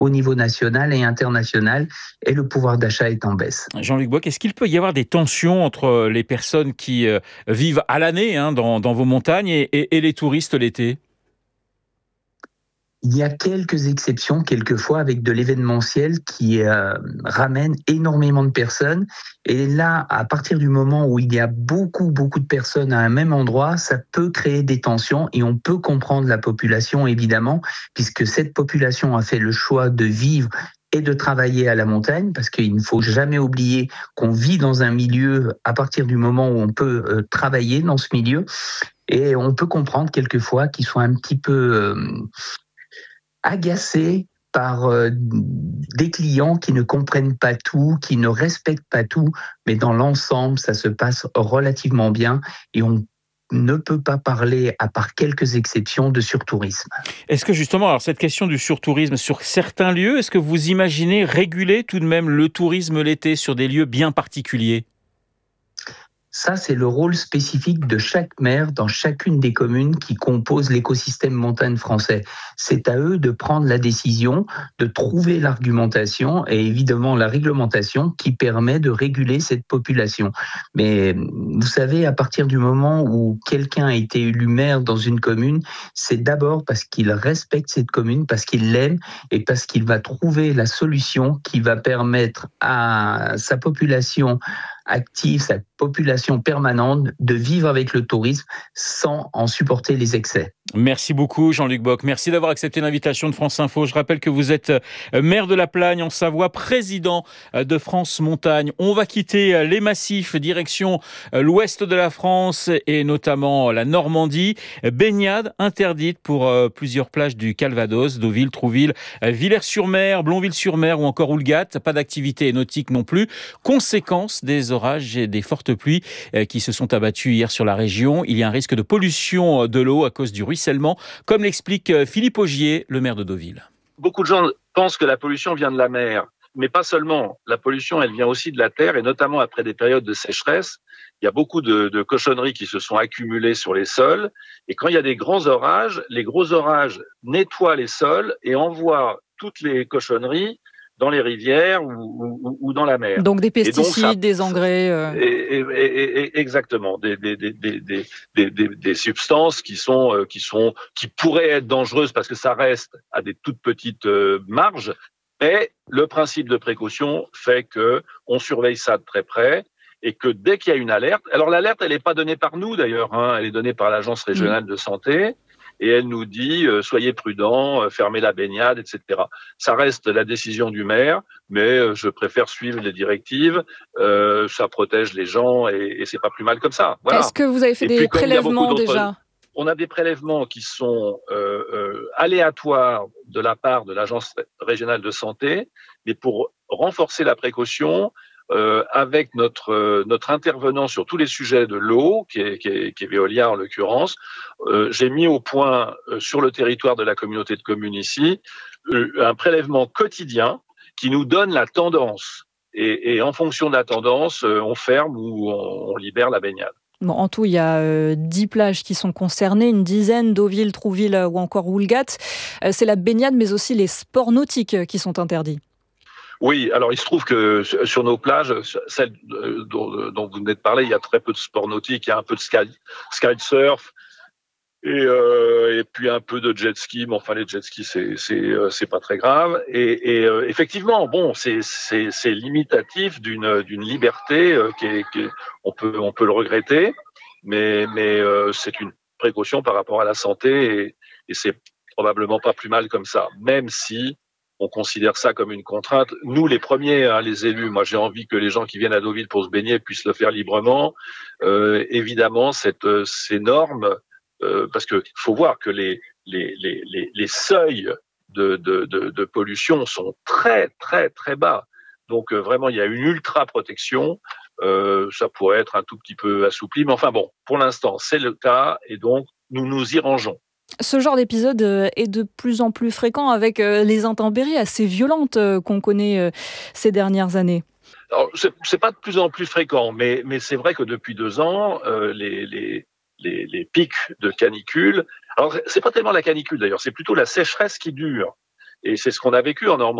au niveau national et international, et le pouvoir d'achat est en baisse. Jean-Luc Boic, est-ce qu'il peut y avoir des tensions entre les personnes qui vivent à l'année dans vos montagnes et les touristes l'été ? Il y a quelques exceptions, quelquefois, avec de l'événementiel qui ramène énormément de personnes. Et là, à partir du moment où il y a beaucoup de personnes à un même endroit, ça peut créer des tensions et on peut comprendre la population, évidemment, puisque cette population a fait le choix de vivre et de travailler à la montagne, parce qu'il ne faut jamais oublier qu'on vit dans un milieu à partir du moment où on peut travailler dans ce milieu. Et on peut comprendre quelquefois qu'ils soient un petit peu agacés par des clients qui ne comprennent pas tout, qui ne respectent pas tout, mais dans l'ensemble, ça se passe relativement bien et on ne peut pas parler, à part quelques exceptions, de surtourisme. Est-ce que justement, alors cette question du surtourisme sur certains lieux, est-ce que vous imaginez réguler tout de même le tourisme l'été sur des lieux bien particuliers ? Ça, c'est le rôle spécifique de chaque maire dans chacune des communes qui composent l'écosystème montagne français. C'est à eux de prendre la décision, de trouver l'argumentation et évidemment la réglementation qui permet de réguler cette population. Mais vous savez, à partir du moment où quelqu'un a été élu maire dans une commune, c'est d'abord parce qu'il respecte cette commune, parce qu'il l'aime et parce qu'il va trouver la solution qui va permettre à sa population active, sa population permanente, de vivre avec le tourisme sans en supporter les excès. Merci beaucoup Jean-Luc Boic. Merci d'avoir accepté l'invitation de France Info. Je rappelle que vous êtes maire de La Plagne en Savoie, président de France Montagne. On va quitter les massifs, direction l'ouest de la France et notamment la Normandie. Baignade interdite pour plusieurs plages du Calvados, Deauville, Trouville, Villers-sur-Mer, Blonville-sur-Mer ou encore Houlgate. Pas d'activité nautique non plus. Conséquence des orages et des fortes pluies qui se sont abattues hier sur la région. Il y a un risque de pollution de l'eau à cause du ruissellement, comme l'explique Philippe Augier, le maire de Deauville. Beaucoup de gens pensent que la pollution vient de la mer, mais pas seulement. La pollution, elle vient aussi de la terre, et notamment après des périodes de sécheresse. Il y a beaucoup de cochonneries qui se sont accumulées sur les sols, et quand il y a des grands orages, les gros orages nettoient les sols et envoient toutes les cochonneries dans les rivières ou dans la mer. Donc des pesticides, des engrais. Exactement, des substances qui pourraient être dangereuses parce que ça reste à des toutes petites marges. Mais le principe de précaution fait que on surveille ça de très près. Et que dès qu'il y a une alerte, alors l'alerte elle n'est pas donnée par nous d'ailleurs, elle est donnée par l'Agence régionale de santé. Et elle nous dit soyez prudents, fermez la baignade, etc. Ça reste la décision du maire, mais je préfère suivre les directives. Ça protège les gens et c'est pas plus mal comme ça. Voilà. Est-ce que vous avez fait des prélèvements déjà ? On a des prélèvements qui sont aléatoires de la part de l'Agence régionale de santé, mais pour renforcer la précaution, avec notre intervenant sur tous les sujets de l'eau, qui est Veolia en l'occurrence, j'ai mis au point sur le territoire de la communauté de communes ici un prélèvement quotidien qui nous donne la tendance. Et en fonction de la tendance, on ferme ou on libère la baignade. Bon, en tout, il y a 10 plages qui sont concernées, une dizaine, Deauville, Trouville ou encore Houlgate. C'est la baignade, mais aussi les sports nautiques qui sont interdits. Oui, alors il se trouve que sur nos plages, celles dont vous venez de parler, il y a très peu de sports nautiques, il y a un peu de kitesurf et puis un peu de jet ski, mais enfin les jet skis c'est pas très grave. Et effectivement, bon, c'est limitatif d'une liberté on peut le regretter, mais c'est une précaution par rapport à la santé et c'est probablement pas plus mal comme ça, même si on considère ça comme une contrainte. Nous, les premiers, les élus, moi j'ai envie que les gens qui viennent à Deauville pour se baigner puissent le faire librement. Évidemment, ces normes, parce que faut voir que les seuils de pollution sont très très très bas. Donc vraiment, il y a une ultra protection. Ça pourrait être un tout petit peu assoupli, mais enfin bon, pour l'instant, c'est le cas et donc nous nous y rangeons. Ce genre d'épisode est de plus en plus fréquent avec les intempéries assez violentes qu'on connaît ces dernières années. Alors, c'est pas de plus en plus fréquent, mais c'est vrai que depuis 2 ans, les pics de canicule. Alors, c'est pas tellement la canicule d'ailleurs, c'est plutôt la sécheresse qui dure. Et c'est ce qu'on a vécu en Normandie.